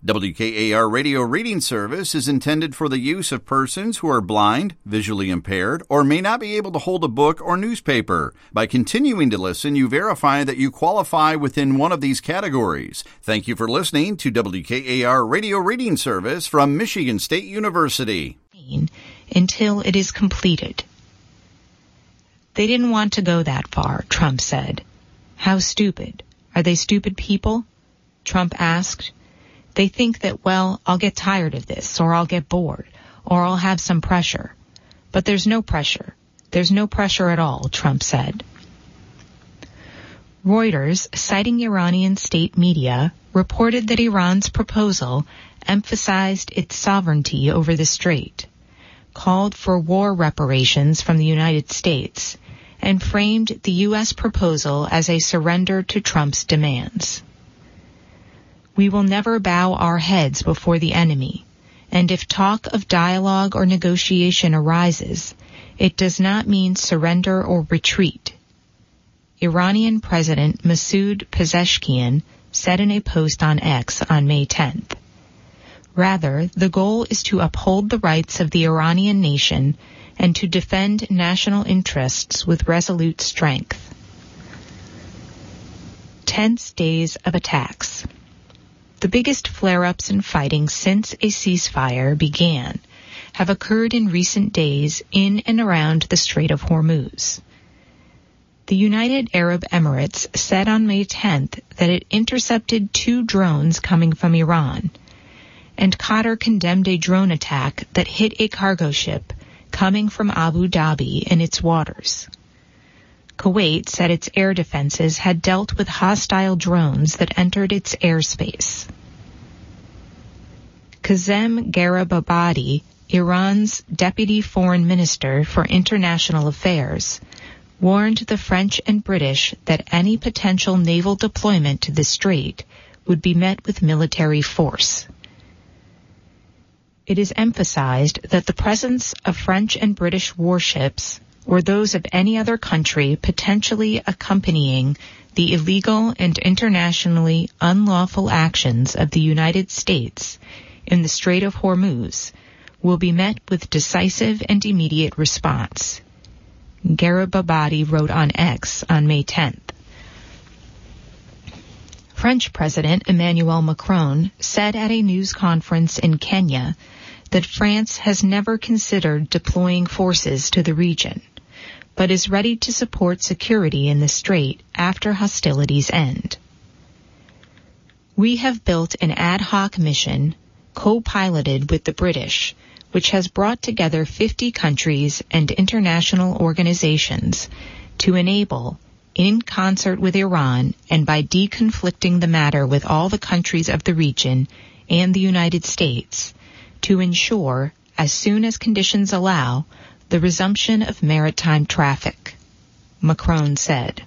WKAR Radio Reading Service is intended for the use of persons who are blind, visually impaired, or may not be able to hold a book or newspaper. By continuing to listen, you verify that you qualify within one of these categories. Thank you for listening to WKAR Radio Reading Service from Michigan State University. Until it is completed. They didn't want to go that far, Trump said. How stupid? Are they stupid people? Trump asked. They think that, well, I'll get tired of this, or I'll get bored, or I'll have some pressure. But there's no pressure. There's no pressure at all, Trump said. Reuters, citing Iranian state media, reported that Iran's proposal emphasized its sovereignty over the strait, called for war reparations from the United States, and framed the U.S. proposal as a surrender to Trump's demands. We will never bow our heads before the enemy, and if talk of dialogue or negotiation arises, it does not mean surrender or retreat. Iranian President Masoud Pezeshkian said in a post on X on May 10th. Rather, the goal is to uphold the rights of the Iranian nation and to defend national interests with resolute strength. Tense days of attacks. The biggest flare-ups in fighting since a ceasefire began have occurred in recent days in and around the Strait of Hormuz. The United Arab Emirates said on May 10th that it intercepted 2 drones coming from Iran, and Qatar condemned a drone attack that hit a cargo ship coming from Abu Dhabi in its waters. Kuwait said its air defenses had dealt with hostile drones that entered its airspace. Kazem Garibabadi, Iran's deputy foreign minister for international affairs, warned the French and British that any potential naval deployment to the strait would be met with military force. It is emphasized that the presence of French and British warships or those of any other country potentially accompanying the illegal and internationally unlawful actions of the United States in the Strait of Hormuz will be met with decisive and immediate response. Garibabadi wrote on X on May 10th. French President Emmanuel Macron said at a news conference in Kenya that France has never considered deploying forces to the region, but is ready to support security in the strait after hostilities end. We have built an ad hoc mission, co-piloted with the British, which has brought together 50 countries and international organizations to enable, in concert with Iran and by deconflicting the matter with all the countries of the region and the United States, to ensure, as soon as conditions allow, the resumption of maritime traffic, Macron said.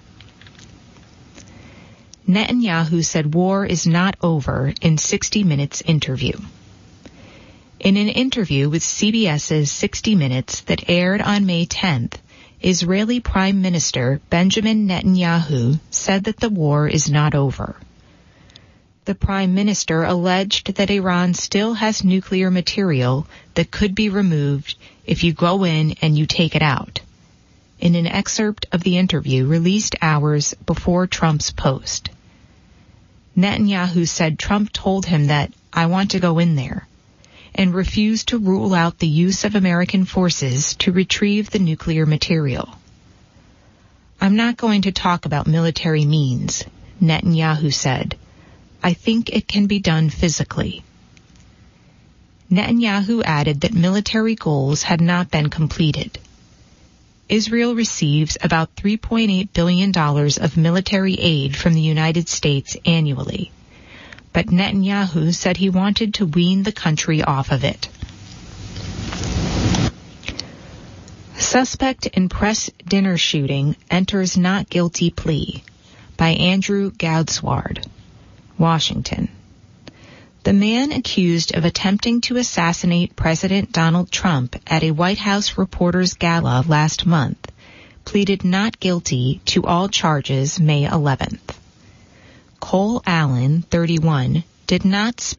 Netanyahu said war is not over in 60 Minutes interview. In an interview with CBS's 60 Minutes that aired on May 10th, Israeli Prime Minister Benjamin Netanyahu said that the war is not over. The Prime Minister alleged that Iran still has nuclear material that could be removed if you go in and you take it out, in an excerpt of the interview released hours before Trump's post. Netanyahu said Trump told him that, "I want to go in there," and refused to rule out the use of American forces to retrieve the nuclear material. "I'm not going to talk about military means," Netanyahu said. "I think it can be done physically." Netanyahu added that military goals had not been completed. Israel receives about $3.8 billion of military aid from the United States annually, but Netanyahu said he wanted to wean the country off of it. Suspect in press dinner shooting enters not guilty plea by Andrew Goudsward, Washington. The man accused of attempting to assassinate President Donald Trump at a White House reporters' gala last month pleaded not guilty to all charges May 11th. Cole Allen, 31, did not